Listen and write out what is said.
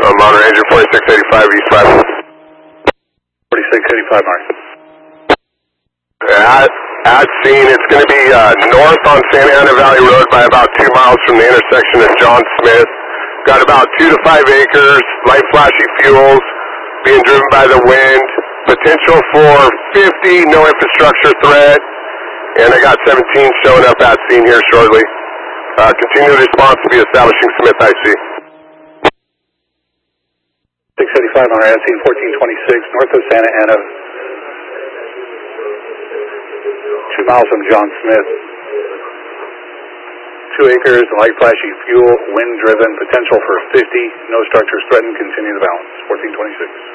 Mountain Ranger 4685 East 5. 4685 Mark. At scene, it's going to be north on Santa Ana Valley Road by about 2 miles from the intersection of John Smith. Got about 2 to 5 acres, light flashy fuels, being driven by the wind. Potential for 50, no infrastructure threat. And I got 17 showing up at scene here shortly. Continued response to be establishing Smith IC. 685 on our at scene 1426, north of Santa Ana. 2 miles from John Smith. 2 acres, light flashy fuel, wind driven, potential for 50, no structures threatened, continue the balance. 1426.